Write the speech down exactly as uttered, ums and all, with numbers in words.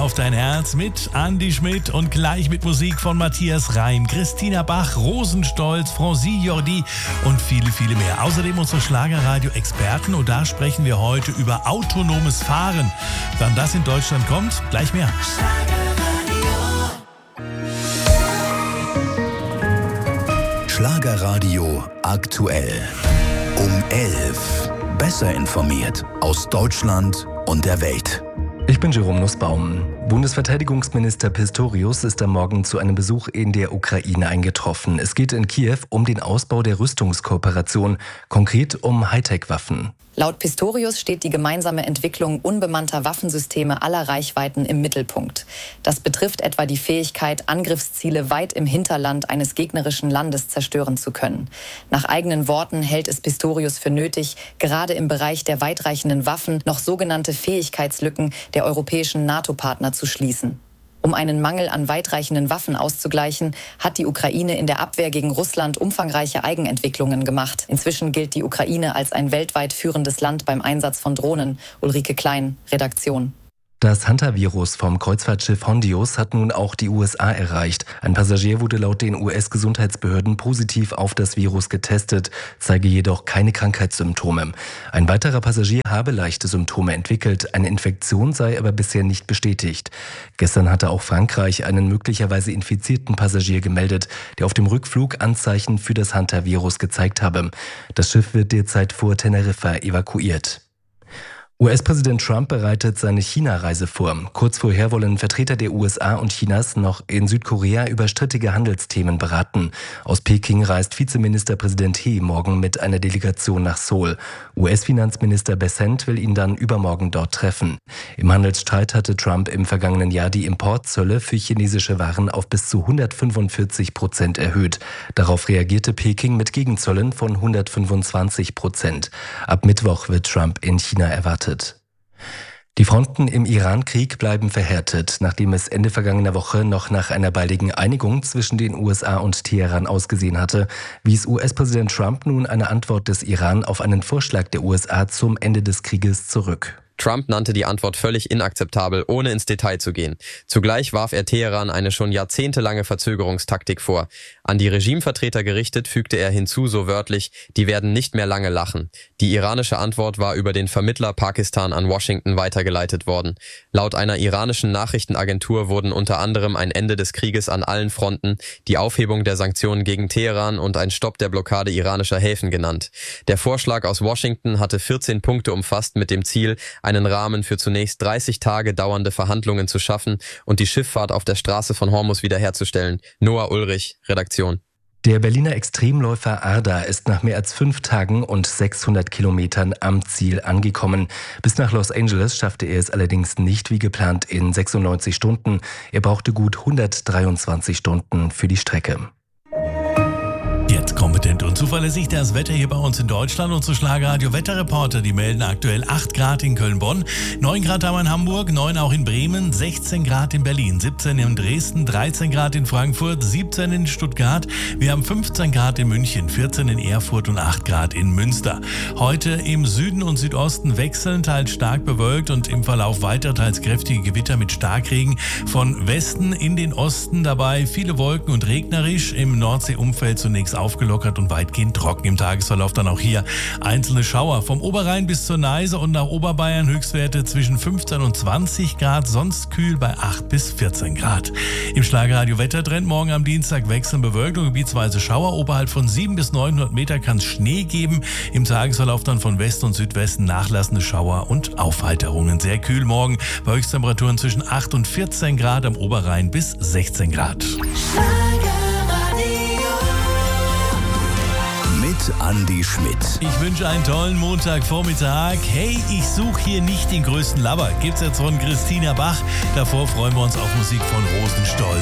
auf dein Herz mit Andi Schmidt und gleich mit Musik von Matthias Reim, Christina Bach, Rosenstolz, Francis Jordi und viele, viele mehr. Außerdem unsere Schlagerradio-Experten und da sprechen wir heute über autonomes Fahren. Wann das in Deutschland kommt, gleich mehr. Schlagerradio aktuell. Um elf. Besser informiert aus Deutschland und der Welt. Ich bin Jerome Nussbaum. Bundesverteidigungsminister Pistorius ist am Morgen zu einem Besuch in der Ukraine eingetroffen. Es geht in Kiew um den Ausbau der Rüstungskooperation, konkret um Hightech-Waffen. Laut Pistorius steht die gemeinsame Entwicklung unbemannter Waffensysteme aller Reichweiten im Mittelpunkt. Das betrifft etwa die Fähigkeit, Angriffsziele weit im Hinterland eines gegnerischen Landes zerstören zu können. Nach eigenen Worten hält es Pistorius für nötig, gerade im Bereich der weitreichenden Waffen noch sogenannte Fähigkeitslücken der europäischen NATO-Partner zu schließen. Um einen Mangel an weitreichenden Waffen auszugleichen, hat die Ukraine in der Abwehr gegen Russland umfangreiche Eigenentwicklungen gemacht. Inzwischen gilt die Ukraine als ein weltweit führendes Land beim Einsatz von Drohnen. Ulrike Klein, Redaktion. Das Hunter-Virus vom Kreuzfahrtschiff Hondios hat nun auch die U S A erreicht. Ein Passagier wurde laut den U S-Gesundheitsbehörden positiv auf das Virus getestet, zeige jedoch keine Krankheitssymptome. Ein weiterer Passagier habe leichte Symptome entwickelt, eine Infektion sei aber bisher nicht bestätigt. Gestern hatte auch Frankreich einen möglicherweise infizierten Passagier gemeldet, der auf dem Rückflug Anzeichen für das Hunter-Virus gezeigt habe. Das Schiff wird derzeit vor Teneriffa evakuiert. U S-Präsident Trump bereitet seine China-Reise vor. Kurz vorher wollen Vertreter der U S A und Chinas noch in Südkorea über strittige Handelsthemen beraten. Aus Peking reist Vizeministerpräsident He morgen mit einer Delegation nach Seoul. U S-Finanzminister Bessent will ihn dann übermorgen dort treffen. Im Handelsstreit hatte Trump im vergangenen Jahr die Importzölle für chinesische Waren auf bis zu hundertfünfundvierzig Prozent erhöht. Darauf reagierte Peking mit Gegenzöllen von hundertfünfundzwanzig Prozent. Ab Mittwoch wird Trump in China erwartet. Die Fronten im Iran-Krieg bleiben verhärtet, nachdem es Ende vergangener Woche noch nach einer baldigen Einigung zwischen den U S A und Teheran ausgesehen hatte, wies U S-Präsident Trump nun eine Antwort des Iran auf einen Vorschlag der U S A zum Ende des Krieges zurück. Trump nannte die Antwort völlig inakzeptabel, ohne ins Detail zu gehen. Zugleich warf er Teheran eine schon jahrzehntelange Verzögerungstaktik vor. An die Regimevertreter gerichtet fügte er hinzu so wörtlich, die werden nicht mehr lange lachen. Die iranische Antwort war über den Vermittler Pakistan an Washington weitergeleitet worden. Laut einer iranischen Nachrichtenagentur wurden unter anderem ein Ende des Krieges an allen Fronten, die Aufhebung der Sanktionen gegen Teheran und ein Stopp der Blockade iranischer Häfen genannt. Der Vorschlag aus Washington hatte vierzehn Punkte umfasst mit dem Ziel, einen Rahmen für zunächst dreißig Tage dauernde Verhandlungen zu schaffen und die Schifffahrt auf der Straße von Hormuz wiederherzustellen. Noah Ulrich, Redaktion. Der Berliner Extremläufer Arda ist nach mehr als fünf Tagen und sechshundert Kilometern am Ziel angekommen. Bis nach Los Angeles schaffte er es allerdings nicht wie geplant in sechsundneunzig Stunden. Er brauchte gut hundertdreiundzwanzig Stunden für die Strecke. Jetzt kompetent und zuverlässig das Wetter hier bei uns in Deutschland. Unsere Schlagerradio-Wetterreporter, die melden aktuell acht Grad in Köln-Bonn, neun Grad haben wir in Hamburg, neun auch in Bremen, sechzehn Grad in Berlin, siebzehn in Dresden, dreizehn Grad in Frankfurt, siebzehn in Stuttgart. Wir haben fünfzehn Grad in München, vierzehn in Erfurt und acht Grad in Münster. Heute im Süden und Südosten wechselnd, teils stark bewölkt und im Verlauf weiter teils kräftige Gewitter mit Starkregen. Von Westen in den Osten dabei viele Wolken und regnerisch, im Nordseeumfeld zunächst aufgelockert und weitgehend trocken. Im Tagesverlauf dann auch hier einzelne Schauer. Vom Oberrhein bis zur Neiße und nach Oberbayern Höchstwerte zwischen fünfzehn und zwanzig Grad, sonst kühl bei acht bis vierzehn Grad. Im Schlagerradio Wettertrend morgen am Dienstag wechselnd bewölkt und gebietsweise Schauer. Oberhalb von sieben bis neunhundert Meter kann es Schnee geben. Im Tagesverlauf dann von Westen und Südwesten nachlassende Schauer und Aufheiterungen. Sehr kühl morgen bei Höchsttemperaturen zwischen acht und vierzehn Grad, am Oberrhein bis sechzehn Grad. Mit Andi Schmidt. Ich wünsche einen tollen Montagvormittag. Hey, ich suche hier nicht den größten Labber. Gibt's jetzt von Christina Bach. Davor freuen wir uns auf Musik von Rosenstolz.